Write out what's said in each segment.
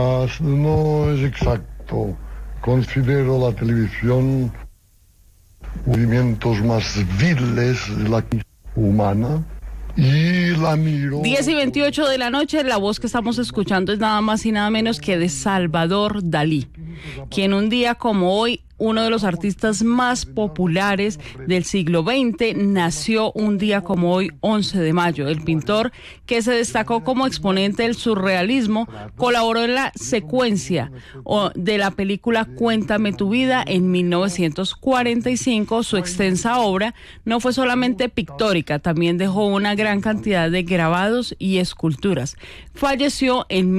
No es exacto. Considero la televisión movimientos más viles de la humana y la miro. 10:28 de la noche, la voz que estamos escuchando es nada más y nada menos que de Salvador Dalí, quien un día como hoy, uno de los artistas más populares del siglo XX, nació un día como hoy, 11 de mayo. El pintor, que se destacó como exponente del surrealismo, colaboró en la secuencia de la película Cuéntame tu vida en 1945. Su extensa obra no fue solamente pictórica, también dejó una gran cantidad de grabados y esculturas. Falleció en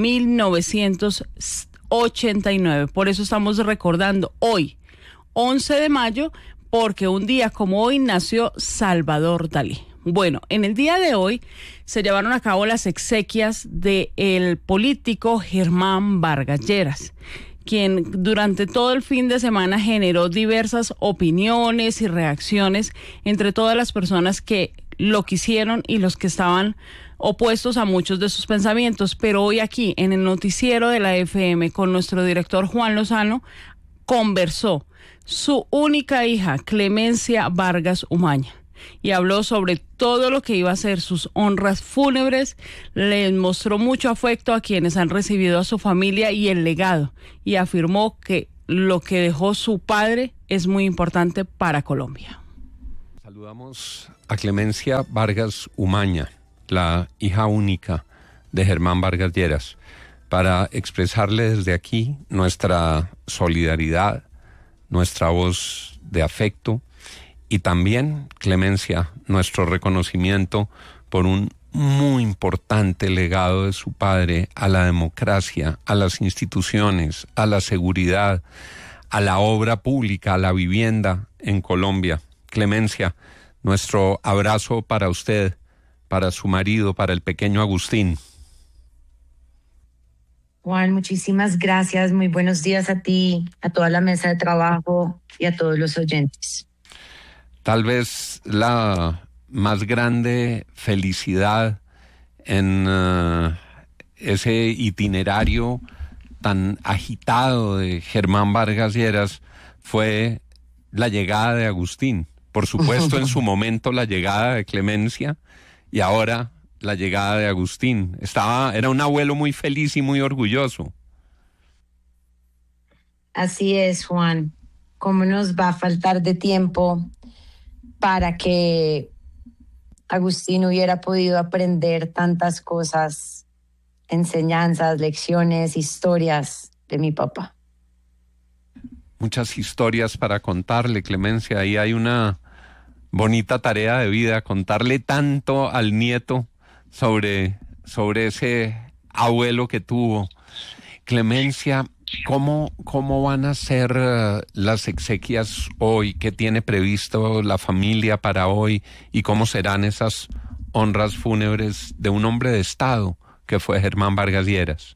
1989. Por eso estamos recordando hoy, 11 de mayo, porque un día como hoy nació Salvador Dalí. Bueno, en el día de hoy se llevaron a cabo las exequias del político Germán Vargas Lleras, quien durante todo el fin de semana generó diversas opiniones y reacciones entre todas las personas que lo quisieron y los que estaban opuestos a muchos de sus pensamientos. Pero hoy aquí, en el noticiero de la FM, con nuestro director Juan Lozano, conversó su única hija, Clemencia Vargas Umaña, y habló sobre todo lo que iba a ser sus honras fúnebres. Les mostró mucho afecto a quienes han recibido a su familia y el legado, y afirmó que lo que dejó su padre es muy importante para Colombia. Saludamos a Clemencia Vargas Umaña, la hija única de Germán Vargas Lleras, para expresarle desde aquí nuestra solidaridad, nuestra voz de afecto y también, Clemencia, nuestro reconocimiento por un muy importante legado de su padre a la democracia, a las instituciones, a la seguridad, a la obra pública, a la vivienda en Colombia. Clemencia, nuestro abrazo para usted, para su marido, para el pequeño Agustín. Juan, muchísimas gracias. Muy buenos días a ti, a toda la mesa de trabajo y a todos los oyentes. Tal vez la más grande felicidad en ese itinerario tan agitado de Germán Vargas Lleras fue la llegada de Agustín. Por supuesto, en su momento la llegada de Clemencia y ahora la llegada de Agustín. Era un abuelo muy feliz y muy orgulloso. Así es, Juan. ¿Cómo nos va a faltar de tiempo para que Agustín hubiera podido aprender tantas cosas, enseñanzas, lecciones, historias de mi papá? Muchas historias para contarle, Clemencia. Ahí hay una bonita tarea de vida, contarle tanto al nieto sobre ese abuelo que tuvo. Clemencia, ¿cómo van a ser las exequias hoy? ¿Qué tiene previsto la familia para hoy? ¿Y cómo serán esas honras fúnebres de un hombre de Estado que fue Germán Vargas Lleras?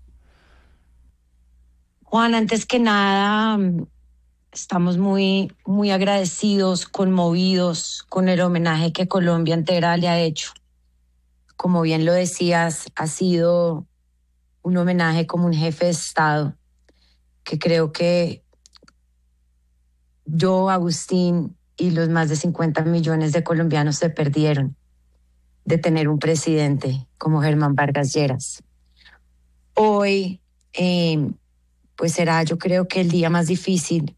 Juan, antes que nada, estamos muy, muy agradecidos, conmovidos con el homenaje que Colombia entera le ha hecho. Como bien lo decías, ha sido un homenaje como un jefe de Estado, que creo que yo, Agustín y los más de 50 millones de colombianos se perdieron de tener un presidente como Germán Vargas Lleras. Hoy, pues será, yo creo que el día más difícil.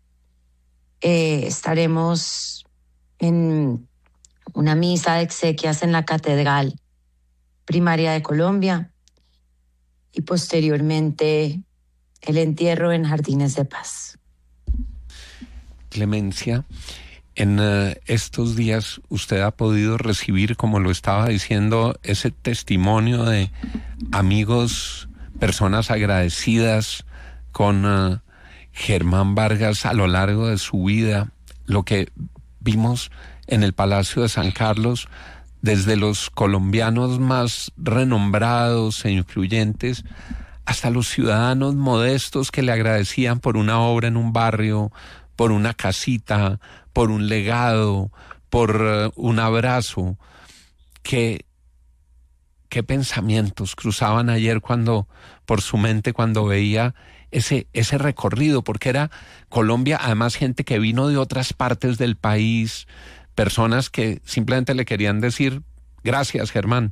Estaremos en una misa de exequias en la Catedral Primaria de Colombia y posteriormente el entierro en Jardines de Paz. Clemencia, en estos días usted ha podido recibir, como lo estaba diciendo, ese testimonio de amigos, personas agradecidas con Germán Vargas a lo largo de su vida, lo que vimos en el Palacio de San Carlos, desde los colombianos más renombrados e influyentes hasta los ciudadanos modestos que le agradecían por una obra en un barrio, por una casita, por un legado, por un abrazo, que ¿Qué pensamientos cruzaban ayer por su mente cuando veía ese recorrido? Porque era Colombia, además gente que vino de otras partes del país, personas que simplemente le querían decir gracias, Germán.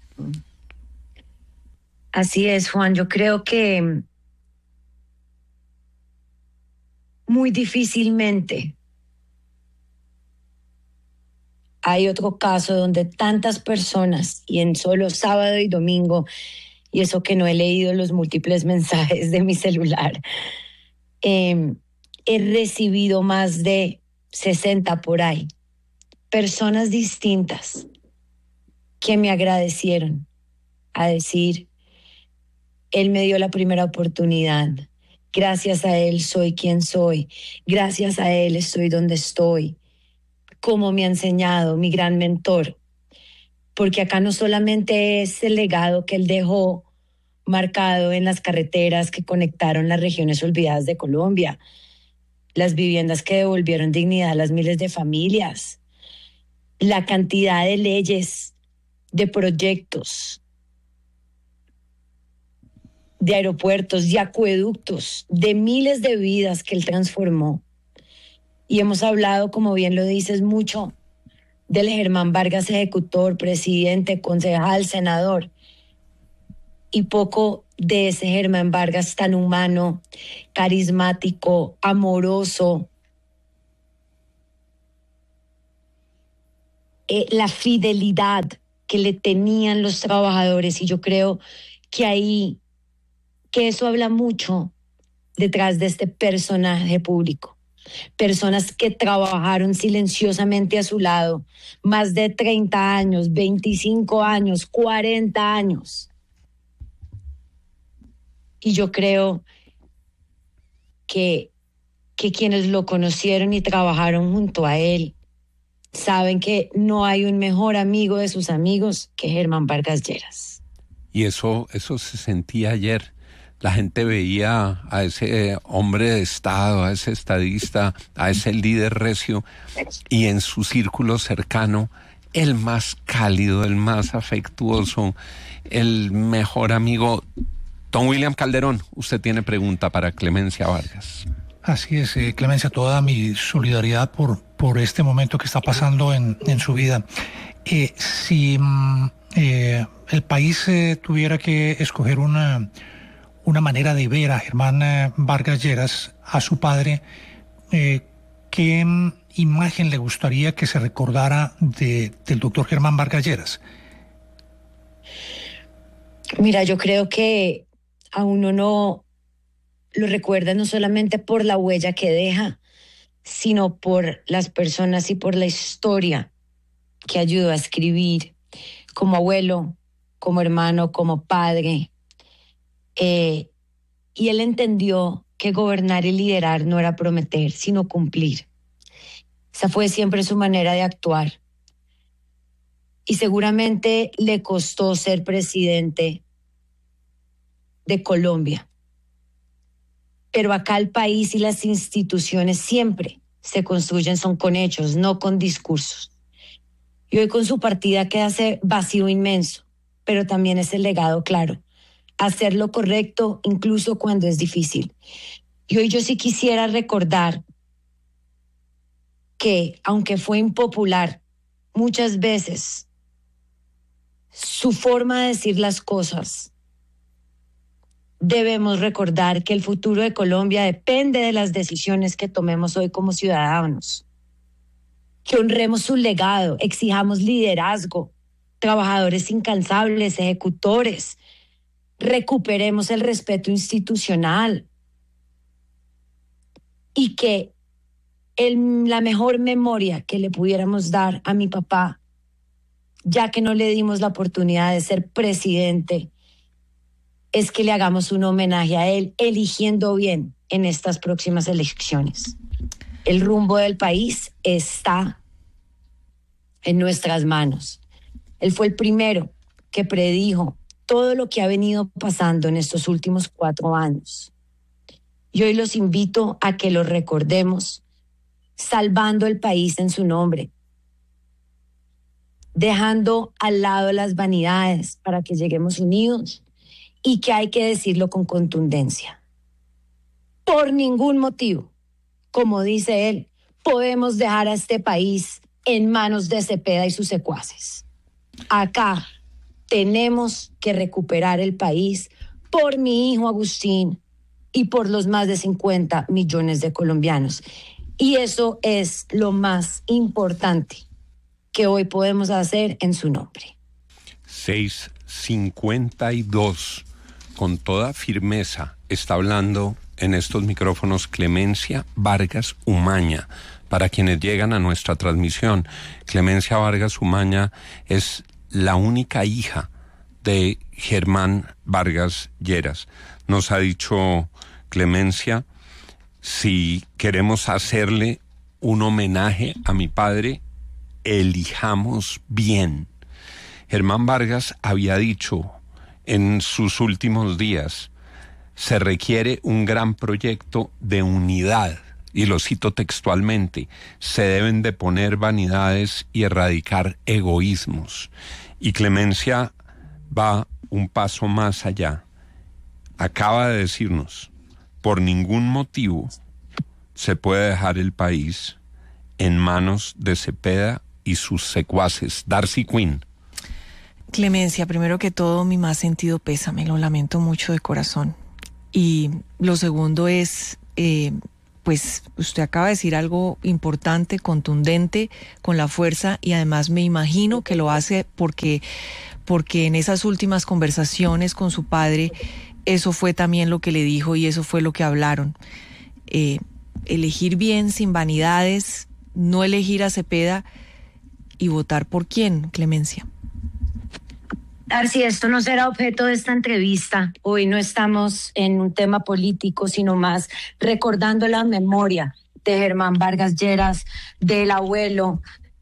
Así es, Juan. Yo creo que muy difícilmente hay otro caso donde tantas personas, y en solo sábado y domingo, y eso que no he leído los múltiples mensajes de mi celular, he recibido más de 60 por ahí, personas distintas que me agradecieron a decir, él me dio la primera oportunidad, gracias a él soy quien soy, gracias a él estoy donde estoy, como me ha enseñado mi gran mentor, porque acá no solamente es el legado que él dejó marcado en las carreteras que conectaron las regiones olvidadas de Colombia, las viviendas que devolvieron dignidad a las miles de familias, la cantidad de leyes, de proyectos, de aeropuertos, de acueductos, de miles de vidas que él transformó. Y hemos hablado, como bien lo dices, mucho del Germán Vargas, ejecutor, presidente, concejal, senador, y poco de ese Germán Vargas tan humano, carismático, amoroso, la fidelidad que le tenían los trabajadores. Y yo creo que eso habla mucho detrás de este personaje público. Personas que trabajaron silenciosamente a su lado, más de 30 años, 25 años, 40 años. Y yo creo que quienes lo conocieron y trabajaron junto a él saben que no hay un mejor amigo de sus amigos que Germán Vargas Lleras. Y eso se sentía ayer. La gente veía a ese hombre de Estado, a ese estadista, a ese líder recio, y en su círculo cercano, el más cálido, el más afectuoso, el mejor amigo. Don William Calderón, usted tiene pregunta para Clemencia Vargas. Así es, Clemencia, toda mi solidaridad por este momento que está pasando en su vida. Si el país tuviera que escoger una manera de ver a Germán Vargas Lleras, a su padre, ¿qué imagen le gustaría que se recordara del doctor Germán Vargas Lleras? Mira, yo creo que a uno no lo recuerda no solamente por la huella que deja, sino por las personas y por la historia que ayudó a escribir, como abuelo, como hermano, como padre. Y él entendió que gobernar y liderar no era prometer, sino cumplir. Esa fue siempre su manera de actuar. Y seguramente le costó ser presidente de Colombia. Pero acá el país y las instituciones siempre se construyen son con hechos, no con discursos. Y hoy con su partida queda ese vacío inmenso, pero también es el legado claro. Hacer lo correcto incluso cuando es difícil. Y hoy yo sí quisiera recordar que, aunque fue impopular, muchas veces su forma de decir las cosas, debemos recordar que el futuro de Colombia depende de las decisiones que tomemos hoy como ciudadanos. Que honremos su legado, exijamos liderazgo, trabajadores incansables, ejecutores, recuperemos el respeto institucional y que la mejor memoria que le pudiéramos dar a mi papá, ya que no le dimos la oportunidad de ser presidente, es que le hagamos un homenaje a él, eligiendo bien en estas próximas elecciones. El rumbo del país está en nuestras manos. Él fue el primero que predijo todo lo que ha venido pasando en estos últimos 4 años. Y hoy los invito a que lo recordemos, salvando el país en su nombre, dejando al lado las vanidades para que lleguemos unidos y que hay que decirlo con contundencia. Por ningún motivo, como dice él, podemos dejar a este país en manos de Cepeda y sus secuaces. Acá tenemos que recuperar el país por mi hijo Agustín y por los más de 50 millones de colombianos. Y eso es lo más importante que hoy podemos hacer en su nombre. 6:52, con toda firmeza, está hablando en estos micrófonos Clemencia Vargas Umaña. Para quienes llegan a nuestra transmisión, Clemencia Vargas Umaña es la única hija de Germán Vargas Lleras. Nos ha dicho Clemencia, si queremos hacerle un homenaje a mi padre, elijamos bien. Germán Vargas había dicho en sus últimos días, se requiere un gran proyecto de unidad, y lo cito textualmente, se deben de poner vanidades y erradicar egoísmos. Y Clemencia va un paso más allá. Acaba de decirnos, por ningún motivo se puede dejar el país en manos de Cepeda y sus secuaces. Darcy Quinn. Clemencia, primero que todo, mi más sentido pésame, lo lamento mucho de corazón. Y lo segundo es, pues usted acaba de decir algo importante, contundente, con la fuerza, y además me imagino que lo hace porque en esas últimas conversaciones con su padre, eso fue también lo que le dijo y eso fue lo que hablaron. Elegir bien, sin vanidades, no elegir a Cepeda y votar por quién, Clemencia. Darcy, esto no será objeto de esta entrevista. Hoy no estamos en un tema político, sino más recordando la memoria de Germán Vargas Lleras, del abuelo,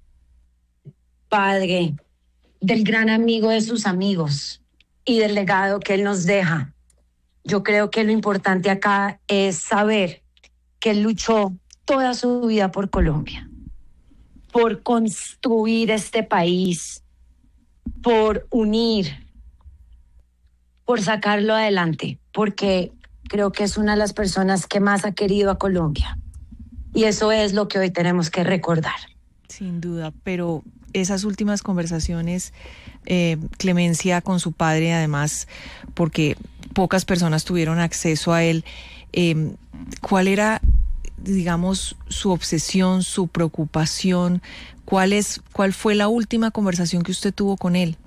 padre, del gran amigo de sus amigos y del legado que él nos deja. Yo creo que lo importante acá es saber que él luchó toda su vida por Colombia, por construir este país, por unir, por sacarlo adelante, porque creo que es una de las personas que más ha querido a Colombia. Y eso es lo que hoy tenemos que recordar. Sin duda, pero esas últimas conversaciones, Clemencia, con su padre, además, porque pocas personas tuvieron acceso a él, ¿cuál era, digamos, su obsesión, su preocupación? ¿Cuál fue la última conversación que usted tuvo con él?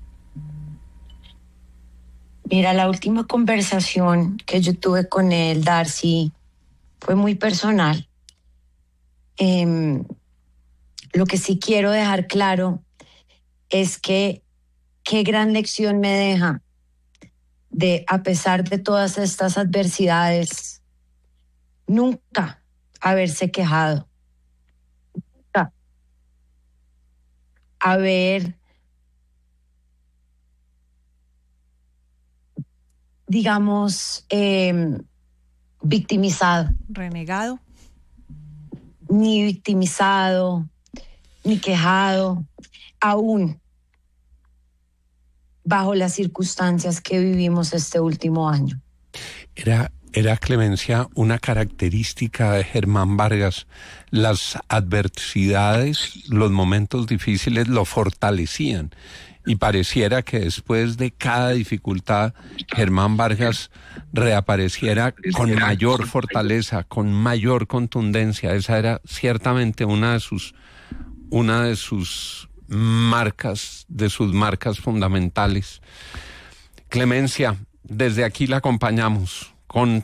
Mira, la última conversación que yo tuve con él, Darcy, fue muy personal. Lo que sí quiero dejar claro es que qué gran lección me deja de, a pesar de todas estas adversidades, nunca haberse quejado, nunca haber, digamos, victimizado. ¿Renegado? Ni victimizado, ni quejado, aún bajo las circunstancias que vivimos este último año. Era, Clemencia, una característica de Germán Vargas. Las adversidades, los momentos difíciles lo fortalecían. Y pareciera que después de cada dificultad, Germán Vargas reapareciera con mayor fortaleza, con mayor contundencia. Esa era ciertamente una de sus marcas fundamentales. Clemencia, desde aquí la acompañamos con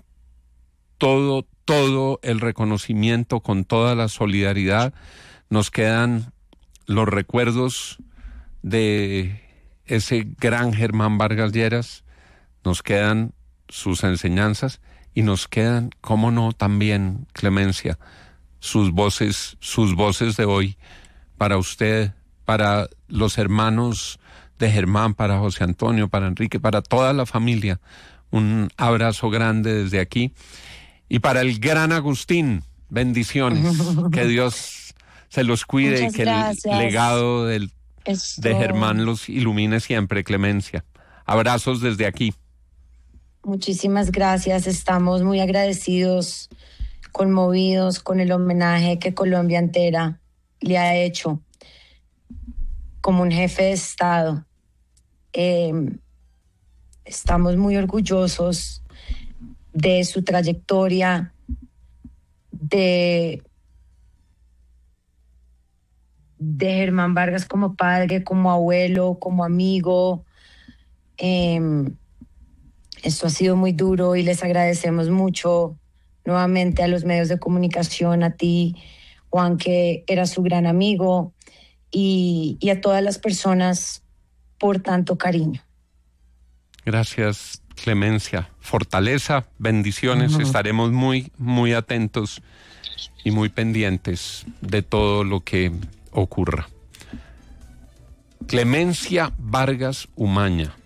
todo el reconocimiento, con toda la solidaridad. Nos quedan los recuerdos de ese gran Germán Vargas Lleras, nos quedan sus enseñanzas y nos quedan, cómo no, también, Clemencia, sus voces de hoy, para usted, para los hermanos de Germán, para José Antonio, para Enrique, para toda la familia. Un abrazo grande desde aquí. Y para el gran Agustín, bendiciones. Que Dios se los cuide. Muchas y que gracias. El legado del de Germán los ilumine siempre, Clemencia. Abrazos desde aquí. Muchísimas gracias. Estamos muy agradecidos, conmovidos con el homenaje que Colombia entera le ha hecho como un jefe de Estado. Estamos muy orgullosos de su trayectoria, de Germán Vargas como padre, como abuelo, como amigo. Esto ha sido muy duro y les agradecemos mucho nuevamente a los medios de comunicación, a ti, Juan, que era su gran amigo, y a todas las personas por tanto cariño. Gracias, Clemencia. Fortaleza, bendiciones. Estaremos muy, muy atentos y muy pendientes de todo lo que ocurra. Clemencia Vargas Umaña.